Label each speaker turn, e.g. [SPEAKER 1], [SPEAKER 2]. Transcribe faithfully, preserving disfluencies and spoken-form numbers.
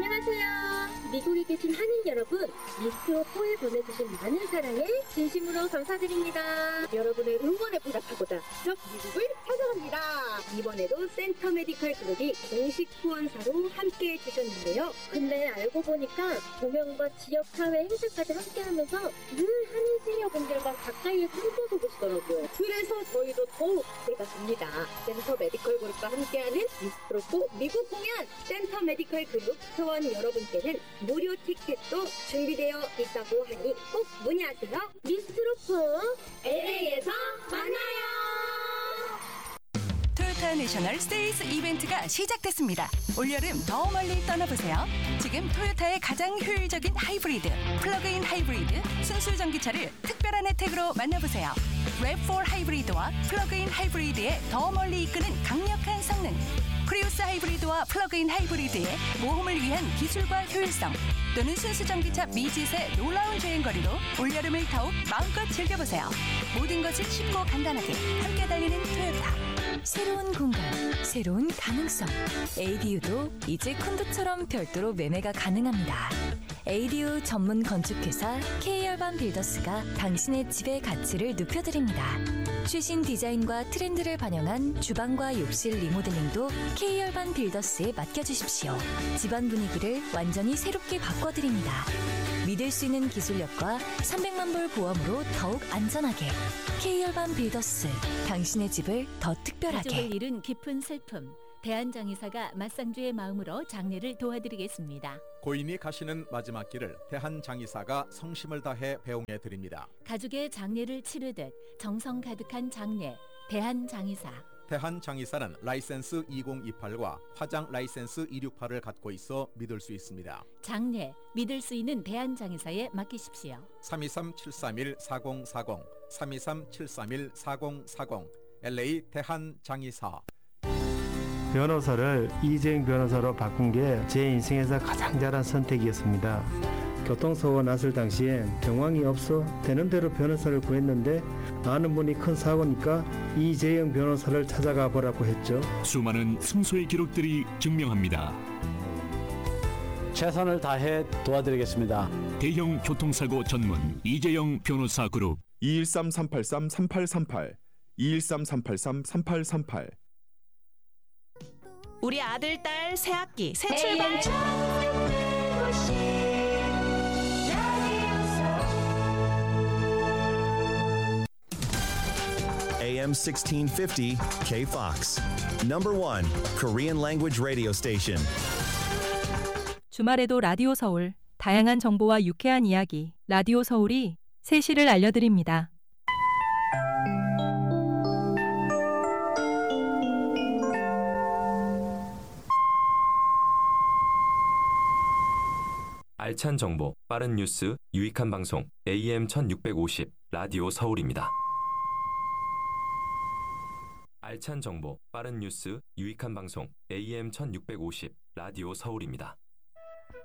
[SPEAKER 1] 안녕하세요. 미국에 계신 한인 여러분, 미스트로포에 보내주신 많은 사랑에 진심으로 감사드립니다. 여러분의 응원에 보답하고자 직접 미국을 찾아갑니다. 이번에도 센터 메디컬 그룹이 공식 후원사로 함께해 주셨는데요. 근데 알고 보니까 공연과 지역사회 행사까지 함께하면서 늘 한인 시니어분들과 가까이에서 훑어서 보시더라고요. 그래서 저희도 더욱 기대가 됩니다. 센터 메디컬 그룹과 함께하는 미스트로포 미국 공연, 센터 메디컬 그룹 회원 여러분께는 무료 티켓도 준비되어 있다고 하니 꼭 문의하세요. 미스트로포 엘에이에서 만나요.
[SPEAKER 2] 토요타 내셔널 세일즈 이벤트가 시작됐습니다. 올여름 더 멀리 떠나보세요. 지금 토요타의 가장 효율적인 하이브리드, 플러그인 하이브리드, 순수 전기차를 특별한 혜택으로 만나보세요. 랩포 하이브리드와 플러그인 하이브리드의 더 멀리 이끄는 강력한 성능, 프리우스 하이브리드와 플러그인 하이브리드의 모험을 위한 기술과 효율성, 또는 순수 전기차 미짓의 놀라운 주행거리로 올여름을 더욱 마음껏 즐겨보세요. 모든 것을 쉽고 간단하게 함께 달리는 토요타.
[SPEAKER 3] 새로운 공간, 새로운 가능성. 에이디유도 이제 콘도처럼 별도로 매매가 가능합니다. 에이디유 전문 건축회사 K열반 빌더스가 당신의 집의 가치를 높여드립니다. 최신 디자인과 트렌드를 반영한 주방과 욕실 리모델링도 K열반 빌더스에 맡겨주십시오. 집안 분위기를 완전히 새롭게 바꿔드립니다. 믿을 수 있는 기술력과 삼백만 불 보험으로 더욱 안전하게. K열반 빌더스, 당신의 집을 더 특별하게.
[SPEAKER 4] 가족을 잃은 깊은 슬픔. 대한장의사가 맞상주의 마음으로 장례를 도와드리겠습니다.
[SPEAKER 5] 고인이 가시는 마지막 길을 대한장의사가 성심을 다해 배웅해 드립니다.
[SPEAKER 4] 가족의 장례를 치르듯 정성 가득한 장례, 대한장의사.
[SPEAKER 5] 대한장의사는 라이센스 이공이팔과 화장 라이센스 이육팔을 갖고 있어 믿을 수 있습니다.
[SPEAKER 4] 장례, 믿을 수 있는 대한장의사에 맡기십시오.
[SPEAKER 5] 삼이삼 칠삼일 사공사공, 삼이삼 칠삼일 사공사공, 엘에이 대한장의사.
[SPEAKER 6] 변호사를 이재영 변호사로 바꾼 게 제 인생에서 가장 잘한 선택이었습니다. 교통사고가 났을 당시엔 정황이 없어 되는 대로 변호사를 구했는데 아는 분이 큰 사고니까 이재영 변호사를 찾아가 보라고 했죠.
[SPEAKER 7] 수많은 승소의 기록들이 증명합니다.
[SPEAKER 8] 최선을 다해 도와드리겠습니다.
[SPEAKER 7] 대형 교통사고 전문 이재영 변호사 그룹.
[SPEAKER 9] 이일삼 삼팔삼 삼팔삼팔, 이일삼 삼팔삼 삼팔삼팔.
[SPEAKER 10] 우리 아들, 딸 새 학기, 새 출발.
[SPEAKER 11] 에이엠 sixteen fifty K-Fox. Number one Korean language radio station.
[SPEAKER 12] 주말에도 라디오 서울. 다양한 정보와 유쾌한 이야기. 라디오 서울이 세 시를 알려드립니다.
[SPEAKER 13] 알찬 정보, 빠른 뉴스, 유익한 방송 에이엠 천육백오십 라디오 서울입니다. 알찬 정보, 빠른 뉴스, 유익한 방송 에이엠 천육백오십 라디오 서울입니다.